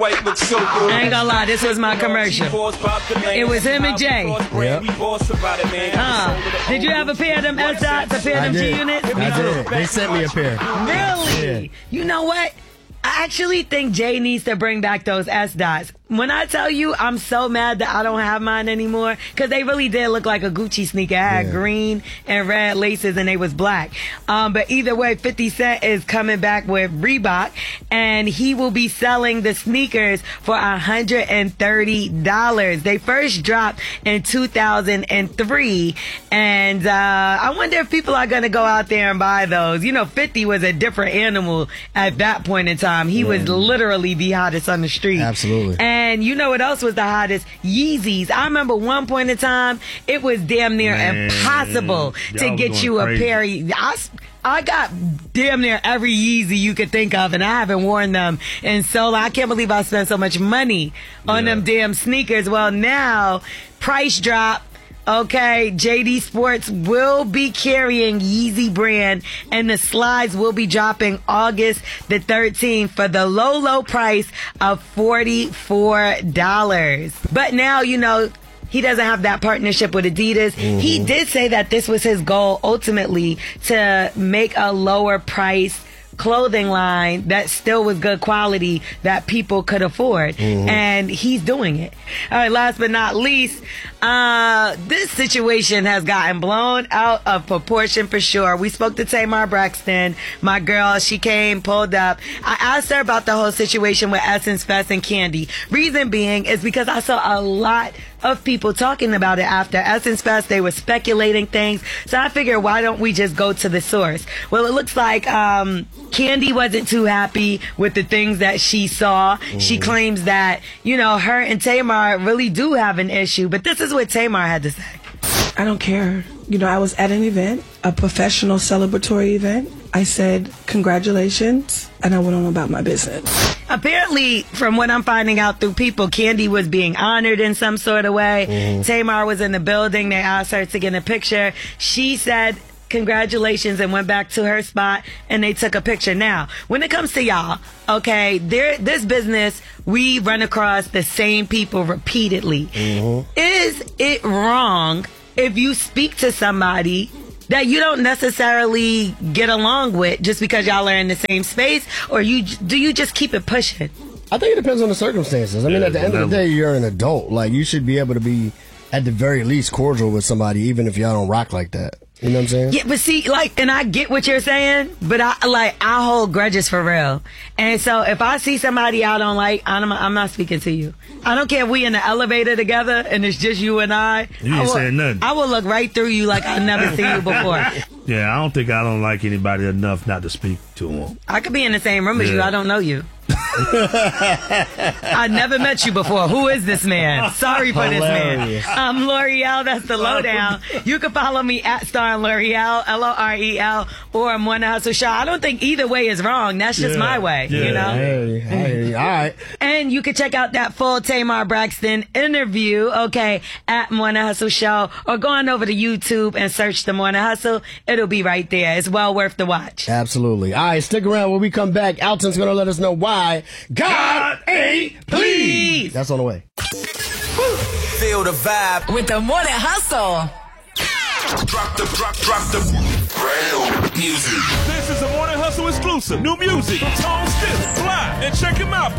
I ain't gonna lie, this was my commercial. It was him and Jay. Yep. Did you have a pair of them S-Dots, a pair of them G-Units? I did. They sent me a pair. Really? Yeah. You know what? I actually think Jay needs to bring back those S-Dots. When I tell you, I'm so mad that I don't have mine anymore, because they really did look like a Gucci sneaker. It had green and red laces, and they was black. But either way, 50 Cent is coming back with Reebok, and he will be selling the sneakers for $130. They first dropped in 2003, and I wonder if people are going to go out there and buy those. You know, 50 was a different animal at that point in time. He was literally the hottest on the street. Absolutely. And you know what else was the hottest? Yeezys. I remember one point in time, it was damn near impossible to get you a pair of I got damn near every Yeezy you could think of, and I haven't worn them in so long. I can't believe I spent so much money on them damn sneakers. Well, now, price drop. Okay, JD Sports will be carrying Yeezy brand, and the slides will be dropping August the 13th for the low, low price of $44. But now, you know, he doesn't have that partnership with Adidas. He did say that this was his goal ultimately, to make a lower price clothing line that still was good quality that people could afford. And he's doing it. All right, last but not least, this situation has gotten blown out of proportion for sure. We spoke to Tamar Braxton, my girl. She came, pulled up. I asked her about the whole situation with Essence Fest and Candy. Reason being is because I saw a lot of people talking about it after Essence Fest. They were speculating things. So I figured, why don't we just go to the source? Well, it looks like Candy wasn't too happy with the things that she saw. She claims that, you know, her and Tamar really do have an issue. But this is what Tamar had to say. I don't care. You know, I was at an event, a professional celebratory event. I said, congratulations, and I went on about my business. Apparently, from what I'm finding out through people, Candy was being honored in some sort of way. Tamar was in the building. They asked her to get a picture. She said, congratulations, and went back to her spot, and they took a picture. Now, when it comes to y'all, okay, this business, we run across the same people repeatedly. Is it wrong if you speak to somebody that you don't necessarily get along with just because y'all are in the same space, or do you just keep it pushing? I think it depends on the circumstances. I mean, at the end of the day, you're an adult. Like, you should be able to be, at the very least, cordial with somebody, even if y'all don't rock like that. You know what I'm saying? Yeah, but see, like, and I get what you're saying, but I hold grudges for real. And so if I see somebody I don't like, I'm not speaking to you. I don't care if we in the elevator together and it's just you and I. You ain't saying nothing. I will look right through you like I've never seen you before. Yeah, I don't like anybody enough not to speak to them. I could be in the same room as you. I don't know you. I never met you before. Who is this man? Sorry for this man. I'm L'Oreal. That's the lowdown. You can follow me at Star L'Oreal, L'Orel, or Morning Hustle Show. I don't think either way is wrong. That's just my way, you know? Hey, all right. And you can check out that full Tamar Braxton interview, okay, at Morning Hustle Show, or go on over to YouTube and search The Morning Hustle. It'll be right there. It's well worth the watch. Absolutely. All right, stick around. When we come back, Alton's going to let us know why God ain't pleased. That's on the way. Feel the vibe with The Morning Hustle. Drop the brand new music. This is a Morning Hustle exclusive. New music from Tone Stith, Fly, and check him out.